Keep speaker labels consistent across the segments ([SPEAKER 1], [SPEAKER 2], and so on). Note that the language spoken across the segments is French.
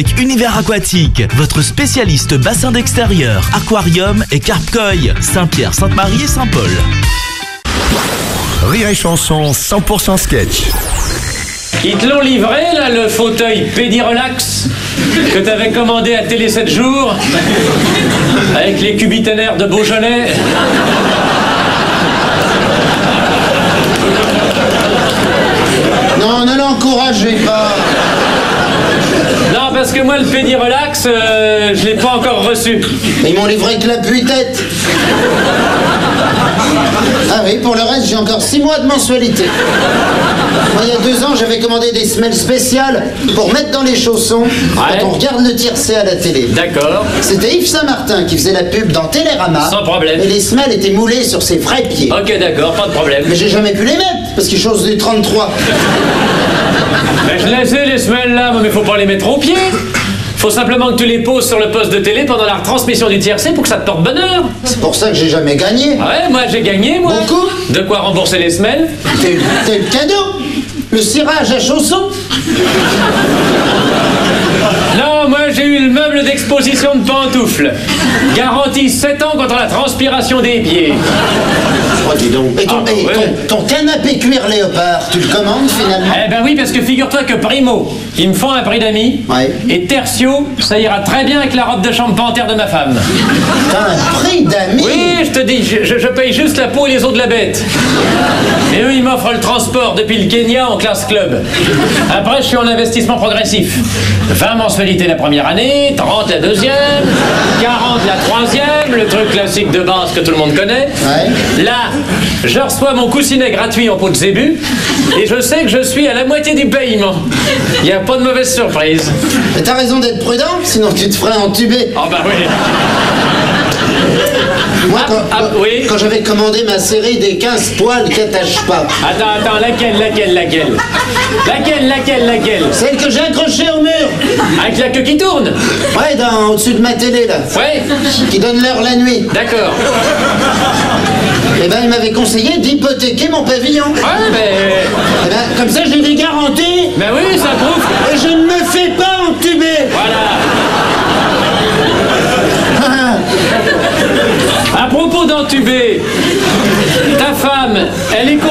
[SPEAKER 1] Univers aquatique, votre spécialiste bassin d'extérieur, aquarium et carpe-koi, Saint-Pierre, Sainte-Marie et Saint-Paul.
[SPEAKER 2] Rire et chanson 100% sketch.
[SPEAKER 3] Ils te l'ont livré, là, le fauteuil Pédirelax que t'avais commandé à Télé 7 jours avec les cubiténaires de Beaujolais.
[SPEAKER 4] Non, ne l'encouragez pas.
[SPEAKER 3] Non, parce que moi, le Pédirelax, je l'ai pas encore reçu.
[SPEAKER 4] Ils m'ont livré que la tête. Ah oui, pour le reste, j'ai encore 6 mois de mensualité. Moi, il y a 2 ans, j'avais commandé des semelles spéciales pour mettre dans les chaussons quand on regarde le tiercé à la télé.
[SPEAKER 3] D'accord.
[SPEAKER 4] C'était Yves Saint-Martin qui faisait la pub dans Télérama.
[SPEAKER 3] Sans problème.
[SPEAKER 4] Et les semelles étaient moulées sur ses vrais pieds.
[SPEAKER 3] Ok, d'accord, pas de problème.
[SPEAKER 4] Mais j'ai jamais pu les mettre, parce qu'ils chaussent du 33.
[SPEAKER 3] Mais je laissais les semelles là, mais faut pas les mettre aux pieds. Faut simplement que tu les poses sur le poste de télé pendant la retransmission du tiercé pour que ça te porte bonheur.
[SPEAKER 4] C'est pour ça que j'ai jamais gagné.
[SPEAKER 3] Ah ouais, moi j'ai gagné, moi.
[SPEAKER 4] Beaucoup.
[SPEAKER 3] De quoi rembourser les semelles.
[SPEAKER 4] T'as eu le cadeau. Le cirage à chaussons.
[SPEAKER 3] Non, moi j'ai eu le meuble d'exposition de pantoufles. Garantie 7 ans contre la transpiration des pieds.
[SPEAKER 4] Oh, dis donc. Et ton canapé cuir léopard, tu le commandes finalement?
[SPEAKER 3] Eh ben oui, parce que figure-toi que Primo, ils me font un prix d'amis.
[SPEAKER 4] Ouais.
[SPEAKER 3] Et Tertio, ça ira très bien avec la robe de chambre panthère de ma femme.
[SPEAKER 4] T'as un prix d'amis?
[SPEAKER 3] Oui, je te dis, je paye juste la peau et les os de la bête. Et eux, ils m'offrent le transport depuis le Kenya en classe club. Après, je suis en investissement progressif. 20 mensualités la première année, 30 la deuxième, 40 la troisième, le truc classique de base que tout le monde connaît.
[SPEAKER 4] Ouais.
[SPEAKER 3] Là, je reçois mon coussinet gratuit en peau de zébu et je sais que je suis à la moitié du paiement. Il n'y a pas de mauvaise surprise.
[SPEAKER 4] Mais t'as raison d'être prudent, sinon tu te ferais entuber.
[SPEAKER 3] Oh bah oui.
[SPEAKER 4] Moi,
[SPEAKER 3] oui.
[SPEAKER 4] quand j'avais commandé ma série des 15 poils qui attachent pas.
[SPEAKER 3] Attends, laquelle
[SPEAKER 4] Celle que j'ai accrochée au mur.
[SPEAKER 3] Avec la queue qui tourne.
[SPEAKER 4] Ouais, au-dessus de ma télé, là.
[SPEAKER 3] Ouais.
[SPEAKER 4] Qui donne l'heure la nuit.
[SPEAKER 3] D'accord.
[SPEAKER 4] Eh ben, il m'avait conseillé d'hypothéquer mon pavillon.
[SPEAKER 3] Ouais, mais...
[SPEAKER 4] Eh ben, comme ça, j'ai des garanties.
[SPEAKER 3] Mais oui, ça prouve...
[SPEAKER 4] Et je ne me fais pas entuber.
[SPEAKER 3] Voilà. À propos d'entuber, ta femme, elle est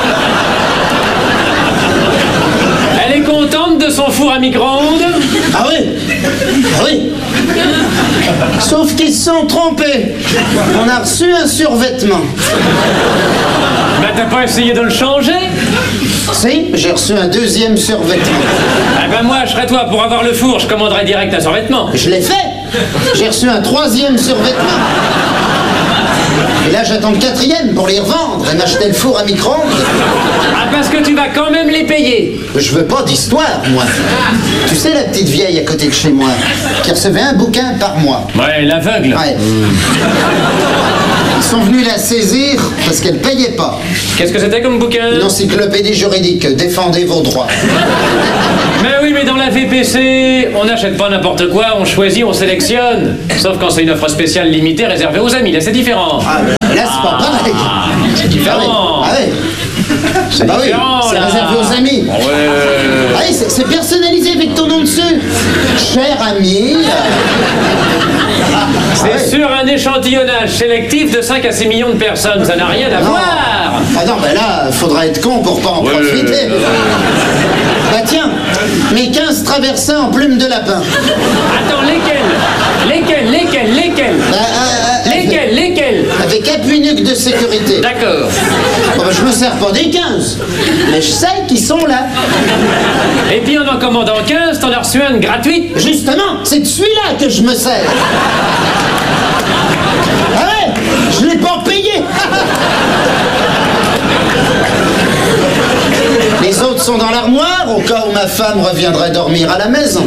[SPEAKER 3] contente de son four à micro-ondes?
[SPEAKER 4] Ah oui. Ah oui. Sauf qu'ils se sont trompés. On a reçu un survêtement.
[SPEAKER 3] Bah t'as pas essayé de le changer?
[SPEAKER 4] Si, j'ai reçu un 2e survêtement.
[SPEAKER 3] Ah ben moi, je serais toi, pour avoir le four, je commanderais direct un survêtement.
[SPEAKER 4] Je l'ai fait. J'ai reçu un 3e survêtement. Et là, j'attends le 4e pour les revendre et m'acheter le four à micro-ondes.
[SPEAKER 3] Ah, parce que tu vas quand même les payer.
[SPEAKER 4] Je veux pas d'histoire, moi. Tu sais, la petite vieille à côté de chez moi, qui recevait un bouquin par mois.
[SPEAKER 3] Ouais, l'aveugle.
[SPEAKER 4] Ouais. Ils sont venus la saisir parce qu'elle payait pas.
[SPEAKER 3] Qu'est-ce que c'était comme bouquin?
[SPEAKER 4] Une encyclopédie juridique, défendez vos droits.
[SPEAKER 3] Mais oui, mais dans la VPC, on n'achète pas n'importe quoi, on choisit, on sélectionne. Sauf quand c'est une offre spéciale limitée réservée aux amis, là c'est différent.
[SPEAKER 4] Ah, là, c'est pas pareil.
[SPEAKER 3] C'est différent.
[SPEAKER 4] Ah oui.
[SPEAKER 3] C'est
[SPEAKER 4] bah
[SPEAKER 3] différent,
[SPEAKER 4] oui, c'est
[SPEAKER 3] là.
[SPEAKER 4] réservé aux amis.
[SPEAKER 3] Ouais.
[SPEAKER 4] Ah oui, c'est personnalisé avec ton nom dessus. Cher ami.
[SPEAKER 3] C'est sur un échantillonnage sélectif de 5 à 6 millions de personnes, ça n'a rien à voir.
[SPEAKER 4] Ah non, ben là, faudra être con pour pas en profiter. Bah tiens, mes 15 traversins en plume de lapin.
[SPEAKER 3] Attends, lesquels Lesquels
[SPEAKER 4] Avec appui-nuque de sécurité.
[SPEAKER 3] D'accord.
[SPEAKER 4] Bon, ben, je me sers pas des 15, mais je sais qu'ils sont là.
[SPEAKER 3] Et puis en commandant 15, t'en as reçu un gratuit.
[SPEAKER 4] Justement, c'est de celui-là que je me sers. Ah ouais, je l'ai pas payé. Les autres sont dans l'armoire, au cas où ma femme reviendrait dormir à la maison.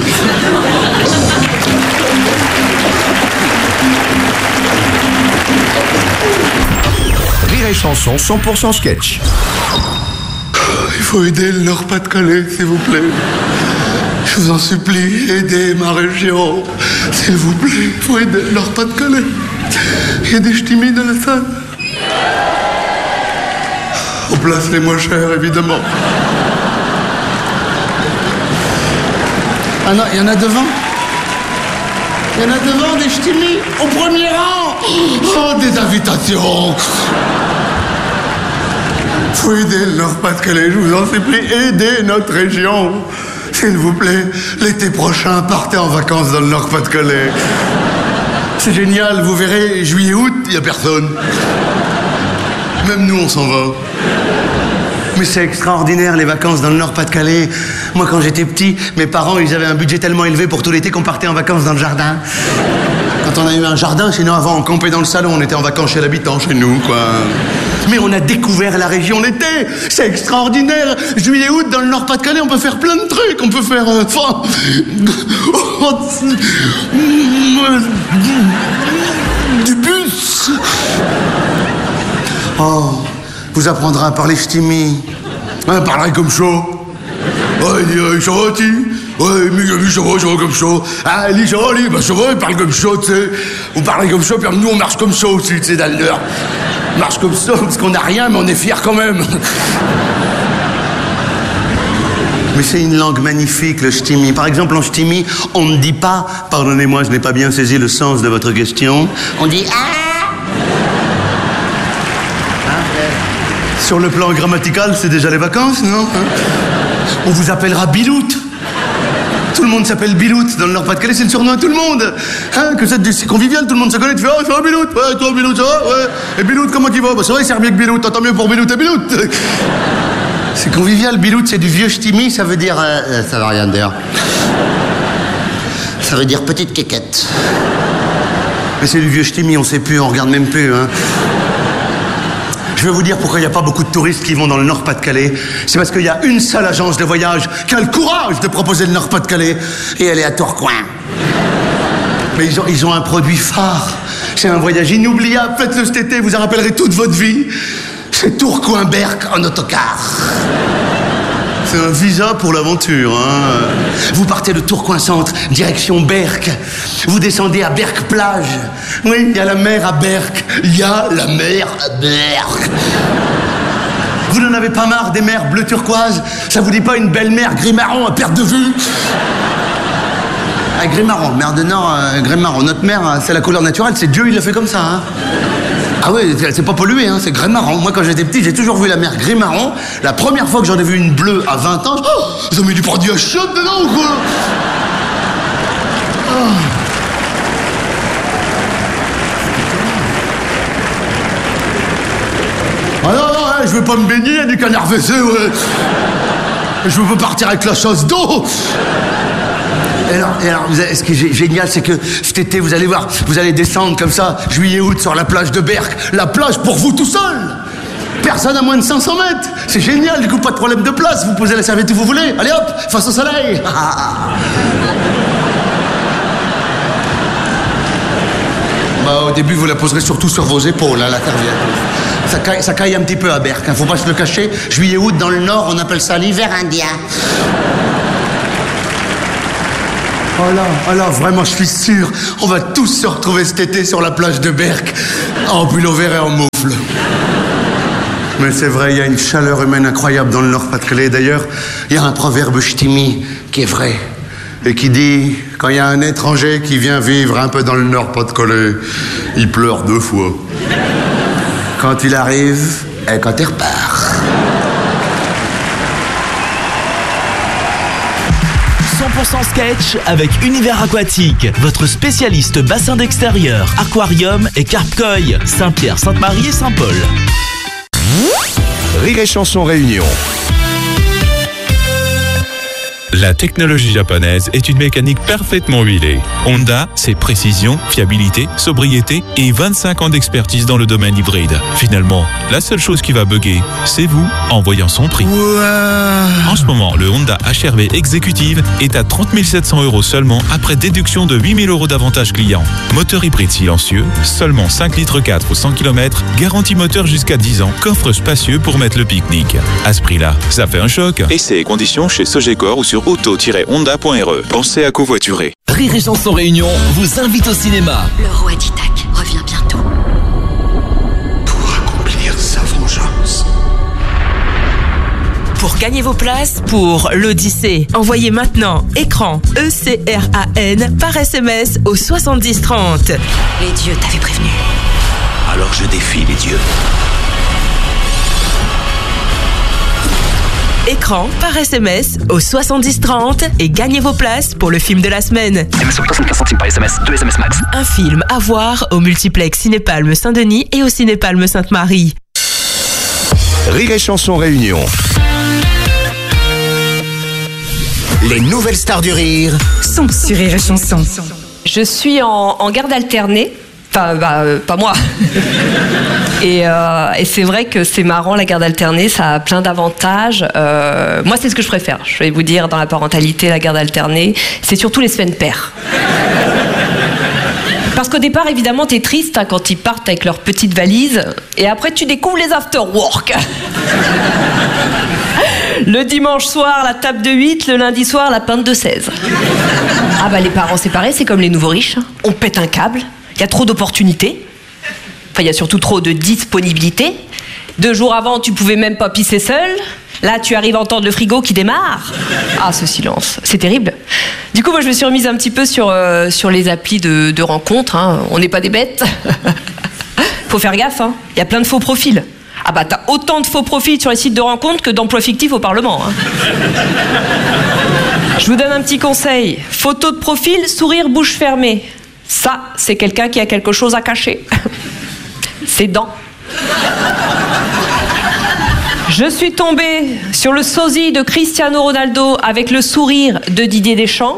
[SPEAKER 2] Rire et chanson 100% sketch.
[SPEAKER 5] Il faut aider le Nord-Pas-de-Calais, s'il vous plaît. Je vous en supplie, aidez ma région. S'il vous plaît, il faut aider le Nord-Pas-de-Calais. Il y a des ch'timis dans la salle. On place les moins chers, évidemment.
[SPEAKER 6] Ah non, il y en a devant?
[SPEAKER 5] Il y en a devant des ch'timis, au premier rang. Oh, des invitations. Faut aider le Nord-Pas-de-Calais, je vous en supplie, aidez notre région. S'il vous plaît, l'été prochain, partez en vacances dans le Nord-Pas-de-Calais. C'est génial, vous verrez, juillet-août, il n'y a personne. Même nous, on s'en va.
[SPEAKER 6] Mais c'est extraordinaire, les vacances dans le Nord-Pas-de-Calais. Moi, quand j'étais petit, mes parents, ils avaient un budget tellement élevé pour tout l'été qu'on partait en vacances dans le jardin. Quand on a eu un jardin, sinon avant, on campait dans le salon, on était en vacances chez l'habitant, chez nous, quoi. Mais on a découvert la région l'été. C'est extraordinaire. Juillet-août, dans le Nord-Pas-de-Calais, on peut faire plein de trucs. On peut faire... du bus. Oh, vous apprendrez à parler ch'timi.
[SPEAKER 5] Hein, parlerai comme chaud. Ouais, ça va, tu? Ouais, mais ça va comme chaud. Ah, lui, ça va, lui, bah ça va, il parle comme chaud, tu sais. Vous parlez comme chaud, puis nous, on marche comme ça aussi, tu sais, dans le Nord. On marche comme ça, parce qu'on n'a rien, mais on est fiers quand même.
[SPEAKER 6] Mais c'est une langue magnifique, le ch'timi. Par exemple, en ch'timi, on ne dit pas « Pardonnez-moi, je n'ai pas bien saisi le sens de votre question ». On dit « Ah ». Sur le plan grammatical, c'est déjà les vacances, non? On vous appellera Bilout. Tout le monde s'appelle Bilout. Dans le Nord-Pas-de-Calais, c'est le surnom à tout le monde. Hein, que c'est convivial, tout le monde se connaît. Tu fais « Oh, ça va, Bilout? Ouais, toi, Bilout, ça va? Ouais. Et Bilout, comment tu vas? Bah, ça va, il sert bien que Bilout. Tant mieux pour Bilout et Bilout. » C'est convivial. Bilout, c'est du vieux ch'timi. Ça veut dire... ça va rien dire.
[SPEAKER 4] Ça veut dire petite quéquette.
[SPEAKER 6] Mais c'est du vieux ch'timi, on sait plus, on regarde même plus, hein. Je vais vous dire pourquoi il n'y a pas beaucoup de touristes qui vont dans le Nord-Pas-de-Calais. C'est parce qu'il y a une seule agence de voyage qui a le courage de proposer le Nord-Pas-de-Calais. Et elle est à Tourcoing. Mais ils ont un produit phare. C'est un voyage inoubliable. Faites-le cet été, vous en rappellerez toute votre vie. C'est Tourcoing-Berck en autocar. C'est un visa pour l'aventure, hein. Vous partez de Tourcoing-Centre, direction Berck. Vous descendez à Berck-Plage. Oui, il y a la mer à Berck. Il y a la mer à Berck. Vous n'en avez pas marre des mers bleu turquoise? Ça vous dit pas une belle mer gris-marron à perte de vue? Ah, gris-marron, mer de Nord, gris-marron. Notre mer, c'est la couleur naturelle, c'est Dieu, il l'a fait comme ça, hein. Ah oui, c'est pas pollué, hein, c'est gris-marron. Moi, quand j'étais petit, j'ai toujours vu la mer gris-marron. La première fois que j'en ai vu une bleue à 20 ans, ils ont mis du produit à chiottes dedans ou quoi? Ah non, non, je veux pas me baigner, il y a du canard fessé, ouais. Je veux pas partir avec la chasse d'eau. Et alors, ce qui est génial, c'est que cet été, vous allez voir, vous allez descendre comme ça, juillet-août, sur la plage de Berck. La plage pour vous tout seul. Personne à moins de 500 mètres. C'est génial, du coup, pas de problème de place. Vous posez la serviette où vous voulez. Allez hop, face au soleil. Bah, au début, vous la poserez surtout sur vos épaules, hein, la serviette. Ça caille un petit peu à Berck, hein, faut pas se le cacher. Juillet-août, dans le Nord, on appelle ça l'hiver indien. Oh là, vraiment, je suis sûr, on va tous se retrouver cet été sur la plage de Berck, en pull vert et en moufle. Mais c'est vrai, il y a une chaleur humaine incroyable dans le Nord-Pas-de-Calais. D'ailleurs, il y a un proverbe ch'timi qui est vrai, et qui dit, quand il y a un étranger qui vient vivre un peu dans le Nord-Pas-de-Calais, il pleure 2 fois. Quand il arrive, et quand il repart.
[SPEAKER 1] 100% sketch avec Univers Aquatique, votre spécialiste bassin d'extérieur, aquarium et carpe-koi, Saint-Pierre, Sainte-Marie et Saint-Paul.
[SPEAKER 2] Rire et Chanson Réunion.
[SPEAKER 7] La technologie japonaise est une mécanique parfaitement huilée. Honda, c'est précision, fiabilité, sobriété et 25 ans d'expertise dans le domaine hybride. Finalement, la seule chose qui va bugger, c'est vous en voyant son prix. En ce moment, le Honda HR-V Executive est à 30 700 € seulement après déduction de 8 000 € d'avantages clients. Moteur hybride silencieux, seulement 5 litres 4 ou 100 km, garantie moteur jusqu'à 10 ans, coffre spacieux pour mettre le pique-nique. À ce prix-là, ça fait un choc. Essais et conditions chez Sogecor ou sur auto-honda.re. Pensez à covoiturer.
[SPEAKER 1] Rire et Chanson Réunion vous invite au cinéma.
[SPEAKER 8] Le roi d'Ithaque revient bientôt.
[SPEAKER 5] Pour accomplir sa vengeance.
[SPEAKER 9] Pour gagner vos places pour l'Odyssée, envoyez maintenant écran ECRAN par SMS au 70 30.
[SPEAKER 8] Les dieux t'avaient prévenu.
[SPEAKER 2] Alors je défie les dieux.
[SPEAKER 9] Écran par SMS au 70 30 et gagnez vos places pour le film de la semaine.
[SPEAKER 10] MSO 75 centimes par SMS, 2 SMS max.
[SPEAKER 9] Un film à voir au multiplex Cinépalme Saint-Denis et au Cinépalme Sainte-Marie.
[SPEAKER 2] Rire et Chanson Réunion. Les nouvelles stars du rire
[SPEAKER 11] sont sur Rire et Chanson.
[SPEAKER 12] Je suis en garde alternée. Enfin, pas moi. Et c'est vrai que c'est marrant, la garde alternée, ça a plein d'avantages. Moi, c'est ce que je préfère. Je vais vous dire, dans la parentalité, la garde alternée, c'est surtout les semaines paires. Parce qu'au départ, évidemment, t'es triste hein, quand ils partent avec leurs petites valises. Et après, tu découvres les after-work. Le dimanche soir, la table de 8. Le lundi soir, la pinte de 16. Ah bah, les parents séparés, c'est comme les nouveaux riches. On pète un câble. Il y a trop d'opportunités. Enfin, il y a surtout trop de disponibilité. 2 jours avant, tu pouvais même pas pisser seul. Là, tu arrives à entendre le frigo qui démarre. Ah, ce silence, c'est terrible. Du coup, moi, je me suis remise un petit peu sur les applis de rencontres. Hein. On n'est pas des bêtes. Faut faire gaffe, hein. Il y a plein de faux profils. Ah bah, t'as autant de faux profils sur les sites de rencontres que d'emplois fictifs au Parlement. Hein. Je vous donne un petit conseil. Photo de profil, sourire bouche fermée. Ça, c'est quelqu'un qui a quelque chose à cacher. Ses dents. Je suis tombée sur le sosie de Cristiano Ronaldo avec le sourire de Didier Deschamps.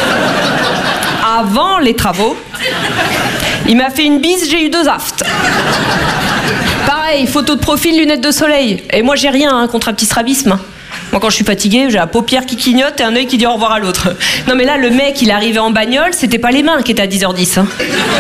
[SPEAKER 12] Avant les travaux. Il m'a fait une bise, j'ai eu 2 aftes. Pareil, photo de profil, lunettes de soleil. Et moi, j'ai rien hein, contre un petit strabisme. Moi, quand je suis fatiguée, j'ai la paupière qui clignote et un œil qui dit au revoir à l'autre. Non, mais là, le mec, il est arrivé en bagnole, c'était pas les mains qui étaient à 10h10. Hein.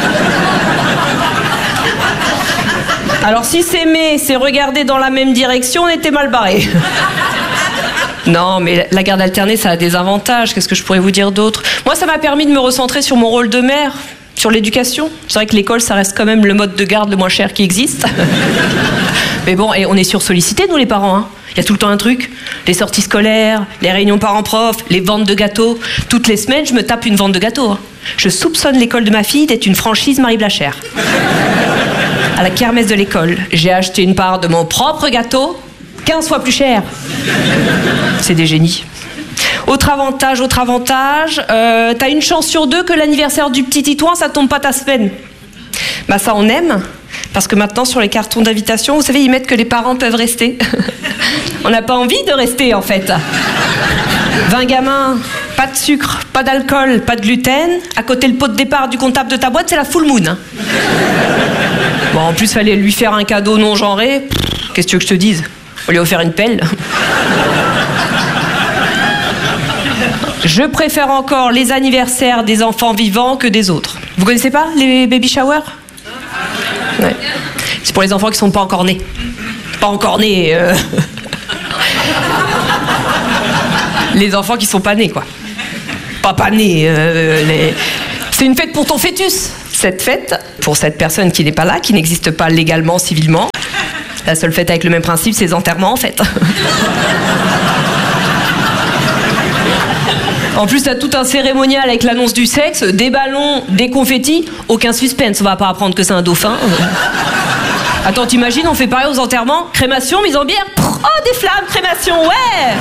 [SPEAKER 12] Alors, si s'aimer, c'est regarder dans la même direction, on était mal barrés. Non, mais la garde alternée, ça a des avantages. Qu'est-ce que je pourrais vous dire d'autre ? Moi, ça m'a permis de me recentrer sur mon rôle de mère, sur l'éducation. C'est vrai que l'école, ça reste quand même le mode de garde le moins cher qui existe. Mais bon, et on est sursollicités, nous, les parents, hein. Il y a tout le temps un truc, les sorties scolaires, les réunions parents-prof, les ventes de gâteaux. Toutes les semaines, je me tape une vente de gâteaux. Hein. Je soupçonne l'école de ma fille d'être une franchise Marie Blachère. À la kermesse de l'école, j'ai acheté une part de mon propre gâteau, 15 fois plus cher. C'est des génies. Autre avantage, t'as une chance sur 2 que l'anniversaire du petit Titouan, ça tombe pas ta semaine. Bah ça, on aime. Parce que maintenant, sur les cartons d'invitation, vous savez, ils mettent que les parents peuvent rester. On n'a pas envie de rester, en fait. 20 gamins, pas de sucre, pas d'alcool, pas de gluten. À côté, le pot de départ du comptable de ta boîte, c'est la full moon. Bon, en plus, fallait lui faire un cadeau non genré. Qu'est-ce que tu veux que je te dise ? On lui a offert une pelle. Je préfère encore les anniversaires des enfants vivants que des autres. Vous connaissez pas les baby showers ? Ouais. C'est pour les enfants qui sont pas encore nés. Pas encore nés. Les enfants qui sont pas nés, quoi. Pas nés. C'est une fête pour ton fœtus. Cette fête, pour cette personne qui n'est pas là, qui n'existe pas légalement, civilement. La seule fête avec le même principe, c'est les enterrements, en fait. En plus, t'as tout un cérémonial avec l'annonce du sexe, des ballons, des confettis, aucun suspense, on va pas apprendre que c'est un dauphin. Attends, t'imagines, on fait pareil aux enterrements, crémation, mise en bière, oh, des flammes, crémation, ouais.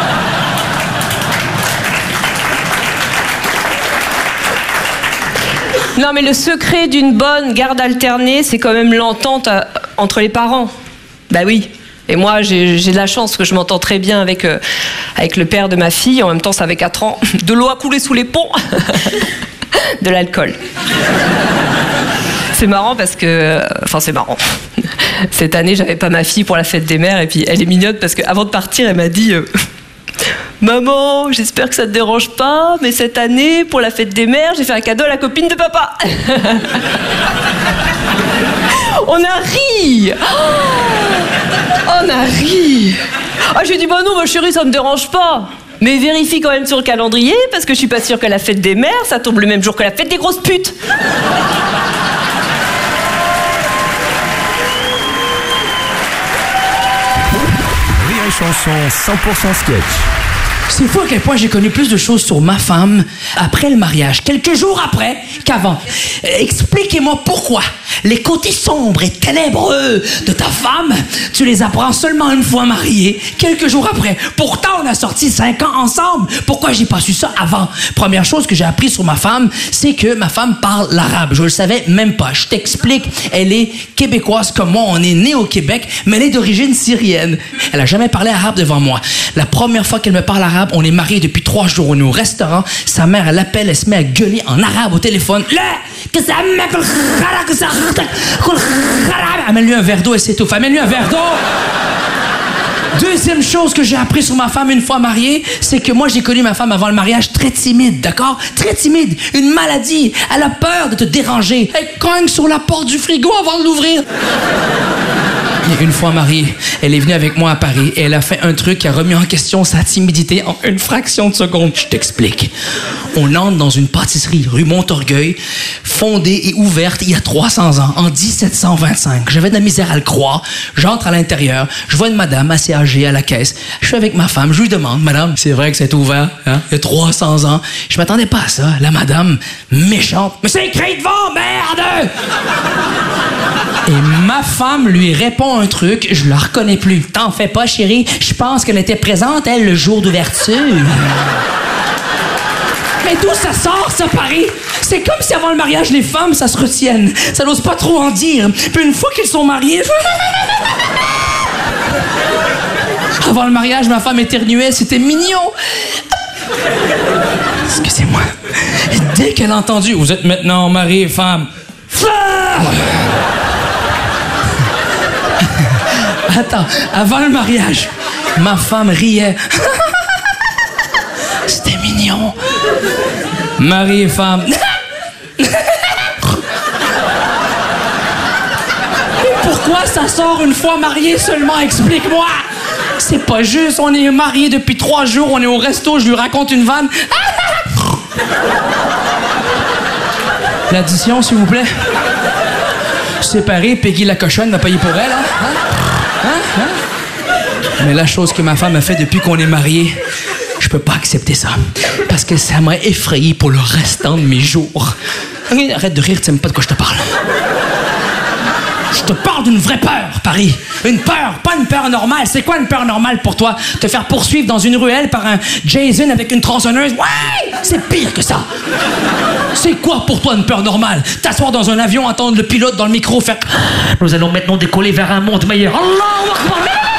[SPEAKER 12] Non, mais le secret d'une bonne garde alternée, c'est quand même l'entente entre les parents. Bah oui. Et moi, j'ai de la chance que je m'entends très bien avec le père de ma fille. En même temps, ça avait 4 ans. De l'eau a coulé sous les ponts. De l'alcool. C'est marrant parce que... Enfin, c'est marrant. Cette année, j'avais pas ma fille pour la fête des mères. Et puis, elle est mignonne parce qu'avant de partir, elle m'a dit... Maman, j'espère que ça te dérange pas, mais cette année, pour la fête des mères, j'ai fait un cadeau à la copine de papa. On a ri. On a ri. Ah, j'ai dit, bah non, ma chérie, ça me dérange pas. Mais vérifie quand même sur le calendrier, parce que je suis pas sûre que la fête des mères, ça tombe le même jour que la fête des grosses putes.
[SPEAKER 2] Rire et Chanson 100% sketch.
[SPEAKER 13] C'est fou à quel point j'ai connu plus de choses sur ma femme après le mariage, quelques jours après qu'avant. Expliquez-moi pourquoi les côtés sombres et ténébreux de ta femme, tu les apprends seulement une fois mariée, quelques jours après. Pourtant, on a sorti 5 ans ensemble. Pourquoi j'ai pas su ça avant? Première chose que j'ai appris sur ma femme, c'est que ma femme parle l'arabe. Je le savais même pas. Je t'explique. Elle est québécoise comme moi. On est né au Québec, mais elle est d'origine syrienne. Elle a jamais parlé arabe devant moi. La première fois qu'elle me parle arabe, on est mariés depuis 3 jours. On est au restaurant. Sa mère, elle appelle, elle se met à gueuler en arabe au téléphone. Amène-lui un verre d'eau, elle s'étouffe. Amène-lui un verre d'eau. Deuxième chose que j'ai appris sur ma femme une fois mariée, c'est que moi j'ai connu ma femme avant le mariage très timide, d'accord? Très timide, une maladie. Elle a peur de te déranger. Elle cogne sur la porte du frigo avant de l'ouvrir. Et une fois mariée, elle est venue avec moi à Paris et elle a fait un truc qui a remis en question sa timidité en une fraction de seconde. Je t'explique. On entre dans une pâtisserie rue Montorgueil, fondée et ouverte il y a 300 ans, en 1725. J'avais de la misère à le croire. J'entre à l'intérieur, je vois une madame assez âgée à la caisse. Je suis avec ma femme, je lui demande, madame, c'est vrai que c'est ouvert, hein? Il y a 300 ans. Je m'attendais pas à ça. La madame, méchante. Mais c'est écrit devant, merde! Et ma femme lui répond un truc, je la reconnais plus. T'en fais pas, chérie. Je pense qu'elle était présente, elle, le jour d'ouverture. Mais d'où ça sort, ça, Paris? C'est comme si avant le mariage, les femmes, ça se retiennent. Ça n'ose pas trop en dire. Puis une fois qu'ils sont mariés... Avant le mariage, ma femme éternuait, c'était mignon. Excusez-moi. Dès qu'elle a entendu « Vous êtes maintenant mari et femme », Attends, avant le mariage, ma femme riait. C'était mignon. Mari et femme. Mais pourquoi ça sort une fois marié seulement? Explique-moi. C'est pas juste, on est mariés depuis 3 jours, on est au resto, je lui raconte une vanne. L'addition, s'il vous plaît. Séparée, Peggy la cochonne va payer pour elle, hein? Mais la chose que ma femme a fait depuis qu'on est mariés, je peux pas accepter ça. Parce que ça m'a effrayé pour le restant de mes jours. Arrête de rire, tu sais même pas de quoi je te parle. Je te parle d'une vraie peur, Paris. Une peur, pas une peur normale. C'est quoi une peur normale pour toi? Te faire poursuivre dans une ruelle par un Jason avec une tronçonneuse? Ouais! C'est pire que ça. C'est quoi pour toi une peur normale? T'asseoir dans un avion, entendre le pilote dans le micro faire « Nous allons maintenant décoller vers un monde meilleur. » Allahu Akbar.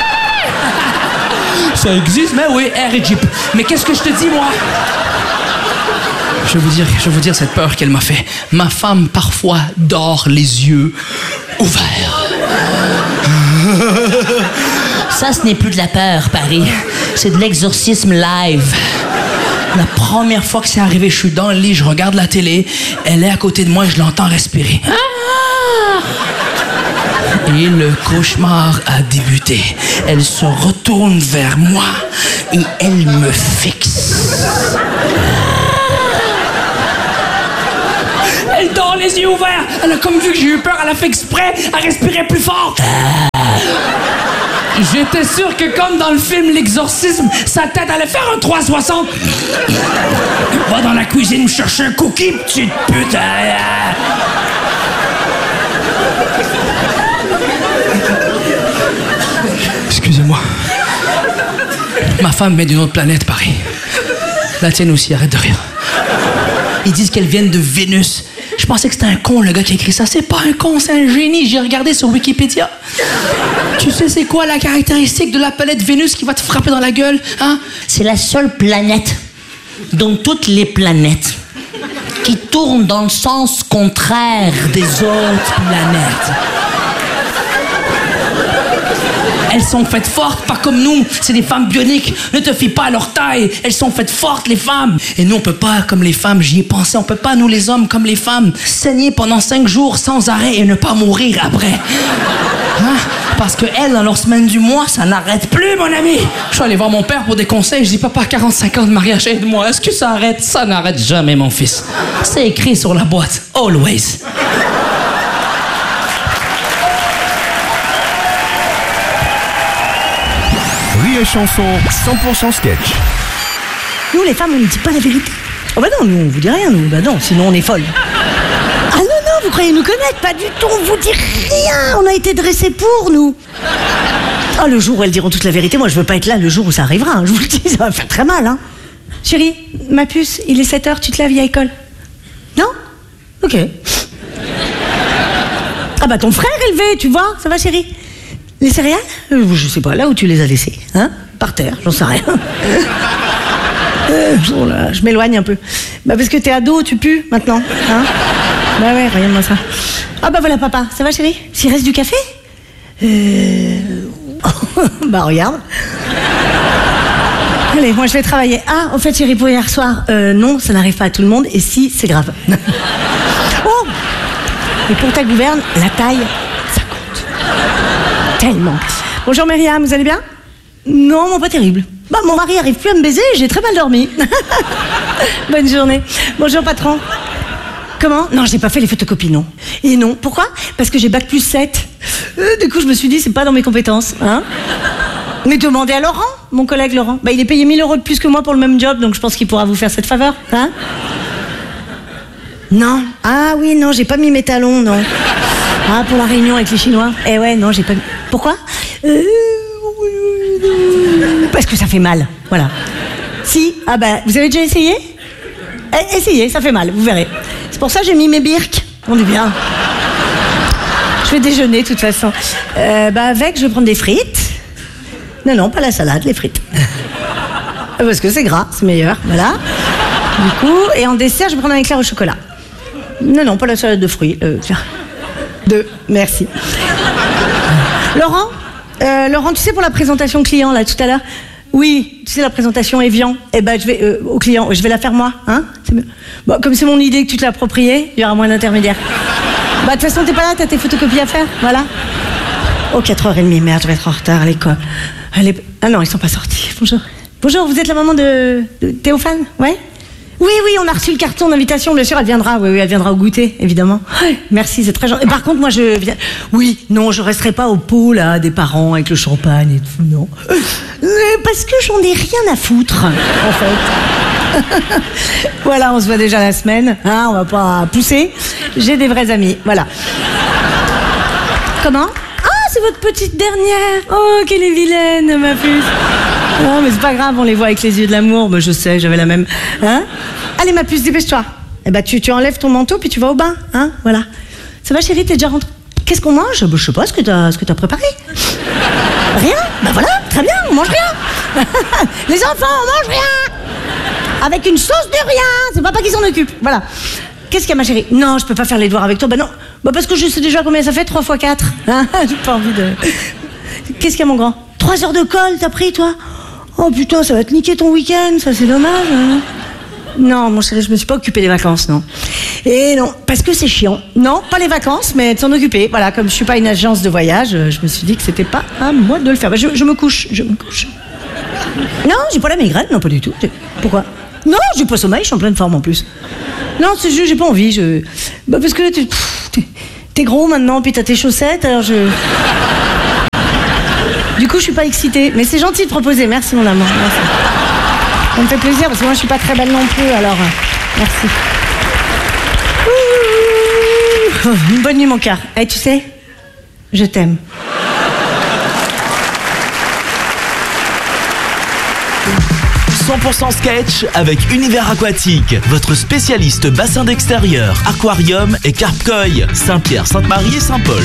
[SPEAKER 13] Ça existe, mais oui, Air Egypt. Mais qu'est-ce que je te dis, moi? Je vais vous dire cette peur qu'elle m'a fait. Ma femme, parfois, dort les yeux ouverts. Ça, ce n'est plus de la peur, Paris. C'est de l'exorcisme live. La première fois que c'est arrivé, je suis dans le lit, je regarde la télé, elle est à côté de moi et je l'entends respirer. Et le cauchemar a débuté. Elle se retourne vers moi et elle me fixe. Elle dort les yeux ouverts. Elle a comme vu que j'ai eu peur, elle a fait exprès à respirer plus fort. J'étais sûr que comme dans le film L'Exorcisme, sa tête allait faire un 360. Va dans la cuisine me chercher un cookie, petite pute. Excusez-moi. Ma femme vient d'une autre planète, Paris. La tienne aussi, arrête de rire. Ils disent qu'elles viennent de Vénus. Je pensais que c'était un con, le gars qui a écrit ça. C'est pas un con, c'est un génie. J'ai regardé sur Wikipédia. Tu sais c'est quoi la caractéristique de la planète Vénus qui va te frapper dans la gueule, hein? C'est la seule planète dont toutes les planètes qui tournent dans le sens contraire des autres planètes. Elles sont faites fortes, pas comme nous. C'est des femmes bioniques. Ne te fie pas à leur taille. Elles sont faites fortes, les femmes. Et nous, on peut pas, comme les femmes, j'y ai pensé, on peut pas, nous les hommes, comme les femmes, saigner pendant 5 jours sans arrêt et ne pas mourir après. Hein? Parce que elles, dans leur semaine du mois, ça n'arrête plus, mon ami. Je suis allé voir mon père pour des conseils. Je dis, papa, 45 ans de mariage, aide-moi. Est-ce que ça arrête? Ça n'arrête jamais, mon fils. C'est écrit sur la boîte. Always.
[SPEAKER 2] Rire et Chanson, 100% sketch.
[SPEAKER 14] Nous, les femmes, on ne dit pas la vérité. Oh bah non, nous, on vous dit rien, nous. Bah non, sinon on est folles. Ah non, non, vous croyez nous connaître? Pas du tout, on vous dit rien. On a été dressés pour, nous. Ah, le jour où elles diront toute la vérité, moi, je veux pas être là le jour où ça arrivera. Hein. Je vous le dis, ça va faire très mal, hein. Chérie, ma puce, il est 7h, tu te laves, il y a école. Non? Ok. Ah bah ton frère est levé, tu vois, ça va chérie? Les céréales? Je sais pas, là où tu les as laissées, hein? Par terre, j'en sais rien. Oh là, je m'éloigne un peu. Bah parce que t'es ado, tu pues maintenant, hein? Bah ouais, regarde-moi ça. Ah bah voilà papa, ça va chérie? S'il reste du café? Bah regarde. Allez, moi je vais travailler. Ah, en fait chérie, pour hier soir, non, ça n'arrive pas à tout le monde, et si, c'est grave. Oh! Et pour ta gouverne, la taille, ça compte. Tellement. Bonjour Myriam, vous allez bien? Non, pas terrible. Bah, mon mari arrive plus à me baiser, j'ai très mal dormi. Bonne journée. Bonjour patron. Comment? Non, j'ai pas fait les photocopies, non. Et non, pourquoi? Parce que j'ai bac plus 7. Du coup, je me suis dit, c'est pas dans mes compétences, hein. Mais demandez à Laurent, mon collègue Laurent. Bah, il est payé 1 000 € de plus que moi pour le même job, donc je pense qu'il pourra vous faire cette faveur, hein. Non. Ah oui, non, j'ai pas mis mes talons, non. Ah, pour la réunion avec les Chinois. Eh ouais, non, j'ai pas mis... Pourquoi? Parce que ça fait mal, voilà. Si, ah bah, vous avez déjà essayé? Essayez, ça fait mal, vous verrez. C'est pour ça que j'ai mis mes birks. On est bien. Je vais déjeuner, de toute façon. Bah, avec, je vais prendre des frites. Non, pas la salade, les frites. Parce que c'est gras, c'est meilleur, voilà. Du coup, et en dessert, je vais prendre un éclair au chocolat. Non, pas la salade de fruits. Merci. Laurent, tu sais, pour la présentation client, là, tout à l'heure, oui, tu sais, la présentation Evian, eh ben, je vais, au client, je vais la faire moi, hein. Bon, comme c'est mon idée que tu te l'as appropriée, il y aura moins d'intermédiaires. Bah, de toute façon, t'es pas là, t'as tes photocopies à faire, voilà. Oh, 4h30, merde, je vais être en retard à l'école. Ah non, ils sont pas sortis. Bonjour, vous êtes la maman de Théophane? Ouais? Oui, on a reçu le carton d'invitation, bien sûr, elle viendra. Oui, elle viendra au goûter, évidemment. Merci, c'est très gentil. Et par contre, moi, je viens... Oui, non, je resterai pas au pot, là, des parents, avec le champagne et tout, non. Parce que j'en ai rien à foutre, en fait. Voilà, on se voit déjà la semaine, hein, on va pas pousser. J'ai des vrais amis, voilà. Comment? C'est votre petite dernière. Oh, qu'elle est vilaine, ma puce. Non, mais c'est pas grave, on les voit avec les yeux de l'amour. Mais je sais, j'avais la même. Hein? Allez, ma puce, dépêche-toi. Eh ben, tu enlèves ton manteau, puis tu vas au bain, hein? Voilà. Ça va, chérie, t'es déjà rentrée? Qu'est-ce qu'on mange? Je sais pas ce que t'as préparé. Rien? Ben voilà, très bien, on mange rien. Les enfants, on mange rien. Avec une sauce de rien. C'est papa qui s'en occupe. Voilà. Qu'est-ce qu'il y a, ma chérie? Non, je peux pas faire les devoirs avec toi. Bah non. Bah parce que je sais déjà combien ça fait, 3 x 4. Hein? J'ai pas envie de... Qu'est-ce qu'il y a, mon grand? 3 heures de colle, t'as pris, toi? Oh putain, ça va te niquer ton week-end, ça c'est dommage. Hein? Non, mon chéri, je me suis pas occupée des vacances, non. Et non, parce que c'est chiant. Non, pas les vacances, mais de s'en occuper. Voilà, comme je suis pas une agence de voyage, je me suis dit que c'était pas à moi de le faire. Bah, je me couche. Non, j'ai pas la migraine, non, pas du tout. Pourquoi? Non, j'ai pas sommeil, je suis en pleine forme en plus. Non, c'est juste, j'ai pas envie. Bah, parce que t'es gros maintenant, puis t'as tes chaussettes, alors Du coup, je suis pas excitée. Mais c'est gentil de proposer, merci mon amour. Merci. Ça me fait plaisir, parce que moi, je suis pas très belle non plus, alors merci. Une bonne nuit, mon cœur. Et tu sais, je t'aime.
[SPEAKER 1] « 100% sketch avec Univers Aquatique, votre spécialiste bassin d'extérieur, aquarium et carpe-koi, Saint-Pierre, Sainte-Marie et Saint-Paul.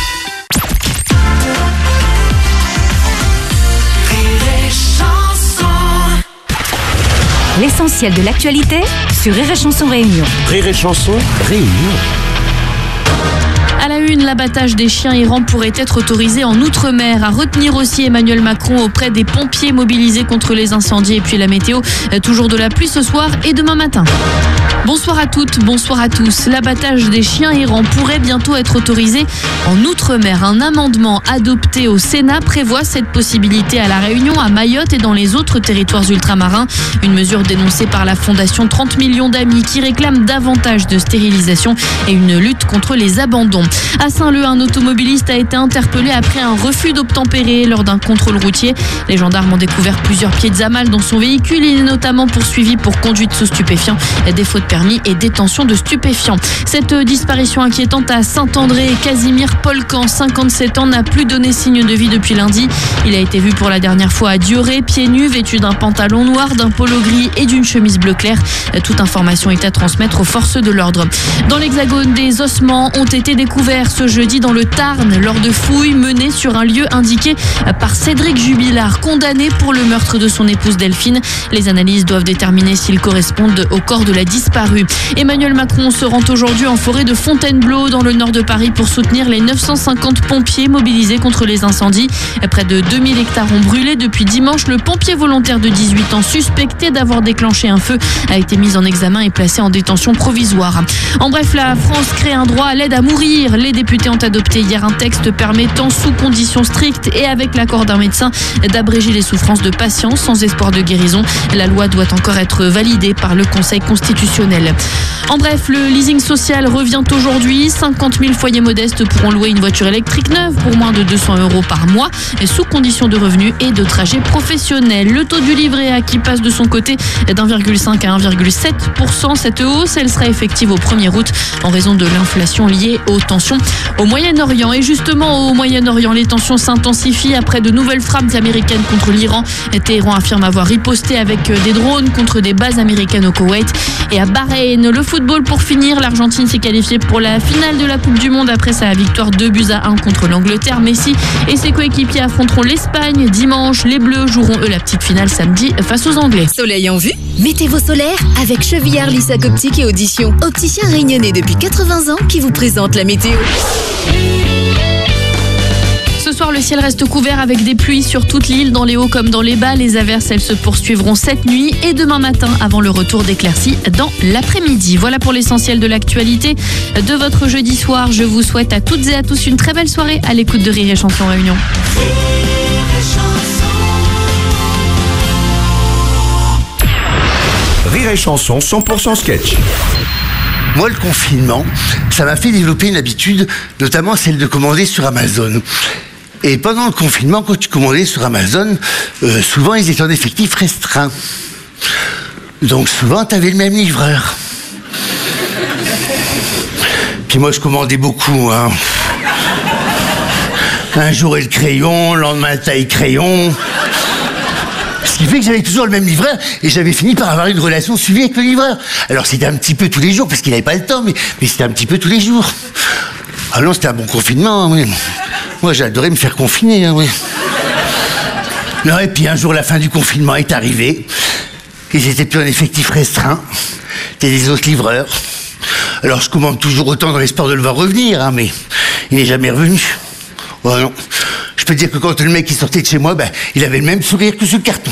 [SPEAKER 11] L'essentiel de l'actualité sur Rire et Chanson Réunion.
[SPEAKER 2] Rire et Chanson Réunion.
[SPEAKER 15] À la une, l'abattage des chiens errants pourrait être autorisé en Outre-mer. À retenir aussi Emmanuel Macron auprès des pompiers mobilisés contre les incendies. Et puis la météo, toujours de la pluie ce soir et demain matin. Bonsoir à toutes, bonsoir à tous. L'abattage des chiens errants pourrait bientôt être autorisé en Outre-mer. Un amendement adopté au Sénat prévoit cette possibilité à La Réunion, à Mayotte et dans les autres territoires ultramarins. Une mesure dénoncée par la fondation 30 millions d'amis qui réclame davantage de stérilisation et une lutte contre les abandons. À Saint-Leu, un automobiliste a été interpellé après un refus d'obtempérer lors d'un contrôle routier. Les gendarmes ont découvert plusieurs pieds à mal dans son véhicule. Il est notamment poursuivi pour conduite sous stupéfiants, défaut de permis et détention de stupéfiants. Cette disparition inquiétante à Saint-André, Casimir Polcan, 57 ans, n'a plus donné signe de vie depuis lundi. Il a été vu pour la dernière fois à Dioré, pieds nus, vêtu d'un pantalon noir, d'un polo gris et d'une chemise bleu clair. Toute information est à transmettre aux forces de l'ordre. Dans l'Hexagone, des ossements ont été découverts ce jeudi dans le Tarn lors de fouilles menées sur un lieu indiqué par Cédric Jubilard, condamné pour le meurtre de son épouse Delphine. Les analyses doivent déterminer s'ils correspondent au corps de la disparue. Emmanuel Macron se rend aujourd'hui en forêt de Fontainebleau dans le nord de Paris pour soutenir les 950 pompiers mobilisés contre les incendies. Près de 2000 hectares ont brûlé depuis dimanche. Le pompier volontaire de 18 ans suspecté d'avoir déclenché un feu a été mis en examen et placé en détention provisoire. En bref, la France crée un droit à l'aide à mourir. Les députés ont adopté hier un texte permettant, sous conditions strictes et avec l'accord d'un médecin, d'abréger les souffrances de patients sans espoir de guérison. La loi doit encore être validée par le Conseil constitutionnel. En bref, le leasing social revient aujourd'hui. 50 000 foyers modestes pourront louer une voiture électrique neuve pour moins de 200 € par mois, sous conditions de revenus et de trajets professionnels. Le taux du livret A qui passe de son côté d'1,5 à 1,7%. Cette hausse, elle sera effective au 1er août en raison de l'inflation liée aux tensions au Moyen-Orient. Et justement, au Moyen-Orient, les tensions s'intensifient après de nouvelles frappes américaines contre l'Iran. Téhéran affirme avoir riposté avec des drones contre des bases américaines au Koweït et à Bahreïn. Le football pour finir, l'Argentine s'est qualifiée pour la finale de la Coupe du Monde après sa victoire 2-1 contre l'Angleterre. Messi et ses coéquipiers affronteront l'Espagne dimanche. Les Bleus joueront eux la petite finale samedi face aux Anglais.
[SPEAKER 11] Soleil en vue? Mettez vos solaires avec Chevillard, Lissac Optique et Audition. Opticien réunionnais depuis 80 ans qui vous présente la météo.
[SPEAKER 15] Ce soir, le ciel reste couvert avec des pluies sur toute l'île, dans les hauts comme dans les bas. Les averses, elles se poursuivront cette nuit et demain matin avant le retour d'éclaircies dans l'après-midi. Voilà pour l'essentiel de l'actualité de votre jeudi soir. Je vous souhaite à toutes et à tous une très belle soirée à l'écoute de Rire et Chanson Réunion.
[SPEAKER 2] Rire et Chanson 100% sketch.
[SPEAKER 6] Moi, le confinement, ça m'a fait développer une habitude, notamment celle de commander sur Amazon. Et pendant le confinement, quand tu commandais sur Amazon, souvent ils étaient en effectif restreint. Donc souvent, tu avais le même livreur. Puis moi, je commandais beaucoup, hein. Un jour, le crayon, le lendemain, la taille crayon. Ce qui fait que j'avais toujours le même livreur et j'avais fini par avoir une relation suivie avec le livreur. Alors c'était un petit peu tous les jours parce qu'il n'avait pas le temps, mais c'était un petit peu tous les jours. Ah non, c'était un bon confinement, oui. Moi j'adorais me faire confiner, hein, oui. Non, et puis un jour la fin du confinement est arrivée et j'étais plus en effectif restreint. C'était des autres livreurs. Alors je commande toujours autant dans l'espoir de le voir revenir, hein, mais il n'est jamais revenu. Oh non. Je peux te dire que quand le mec est sorti de chez moi, il avait le même sourire que ce carton.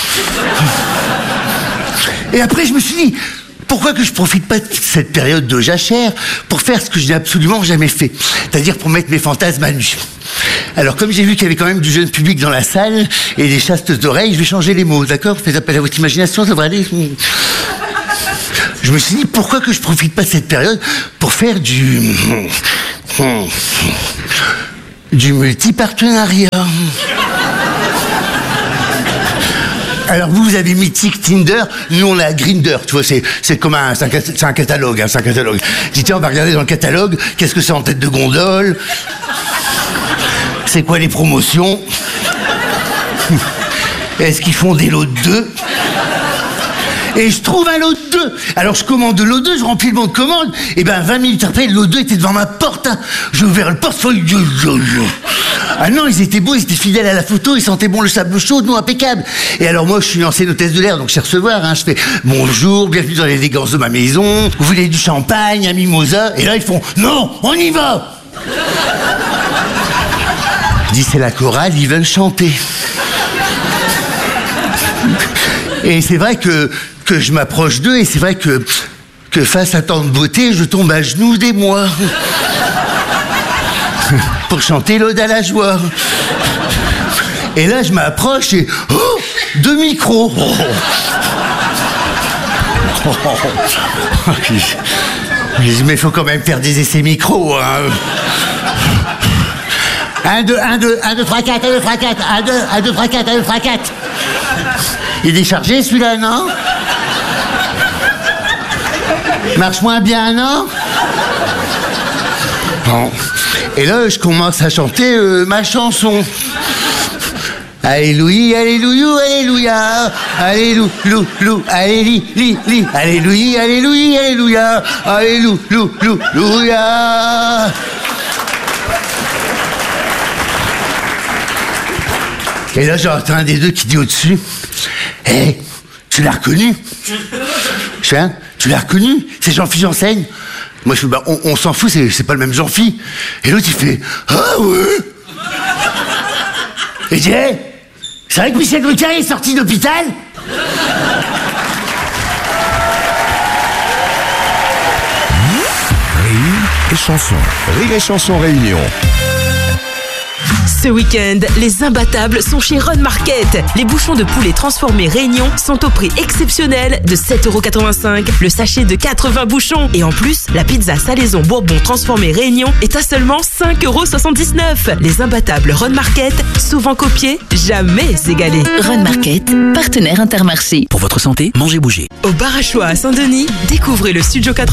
[SPEAKER 6] Et après, je me suis dit, pourquoi que je profite pas de cette période de jachère pour faire ce que je n'ai absolument jamais fait, c'est-à-dire pour mettre mes fantasmes à nu. Alors, comme j'ai vu qu'il y avait quand même du jeune public dans la salle et des chastes oreilles, je vais changer les mots, d'accord? Faites appel à votre imagination, ça va aller. Je me suis dit, pourquoi que je profite pas de cette période pour faire du multi-partenariat. Alors vous avez Mythique, Tinder, nous on a Grindr, tu vois, c'est comme c'est un catalogue, hein, c'est un catalogue. Je dis tiens, on va regarder dans le catalogue, qu'est-ce que c'est en tête de gondole, c'est quoi les promotions, est-ce qu'ils font des lots de 2? Et je trouve un lot de 2. Alors je commande de lot 2, je remplis le bon de commande. Et 20 minutes après, le lot 2 était devant ma porte. Hein. J'ai ouvert le portefeuille. Ah non, ils étaient beaux, ils étaient fidèles à la photo, ils sentaient bon le sable chaud, nous impeccable. Et alors moi, je suis une ancienne hôtesse de l'air, donc je sais recevoir. Hein. Je fais bonjour, bienvenue dans l'élégance de ma maison. Vous voulez du champagne, un mimosa? Et là, ils font non, on y va. Je dis c'est la chorale, ils veulent chanter. Et c'est vrai que je m'approche d'eux et c'est vrai que face à tant de beauté, je tombe à genoux des mois pour chanter l'Ode à la joie. Et là, je m'approche et 2 micros. Mais il faut quand même faire des essais micro, hein. 1, 2, 1, 2, 1, 2, 3, 4, 1, 2, 3, 4, 1, 2, 1, 2, 3, 4, 1, 2, 3, 4. Il est déchargé celui-là, non? Marche moins bien, non? Bon. Et là, je commence à chanter ma chanson. Alléluia, alléluia, alléluia, alléluia, alléluia, alléluia, alléluia, alléluia, alléluia. Et là, j'entends un des deux qui dit au-dessus, hé, tu l'as reconnu? Je fais, hein, tu l'as reconnu? C'est Jean-Philippe Janssaigne. Moi, je fais, bah, on s'en fout, c'est pas le même Jean-Philippe. Et l'autre, il fait, ah ouais? Et il dit, hé, c'est vrai que Michel Drucker est sorti d'hôpital?
[SPEAKER 2] Rire et chanson. Rire et chanson réunion.
[SPEAKER 9] Ce week-end, les imbattables sont chez Run Market. Les bouchons de poulet transformés Réunion sont au prix exceptionnel de 7,85 €. Le sachet de 80 bouchons. Et en plus, la pizza salaison bourbon transformée Réunion est à seulement 5,79 €. Les imbattables Run Market, souvent copiés, jamais égalés.
[SPEAKER 16] Run Market, partenaire Intermarché.
[SPEAKER 17] Pour votre santé, mangez, bougez.
[SPEAKER 9] Au bar à choix à Saint-Denis, découvrez le Studio 80.